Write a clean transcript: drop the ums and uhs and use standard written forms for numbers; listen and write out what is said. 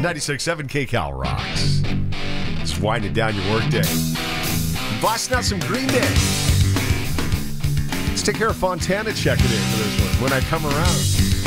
96.7 KCal rocks. Just winding down your workday. Busting out some Green Day. Let's take care of Fontana checking in for this one when I come around.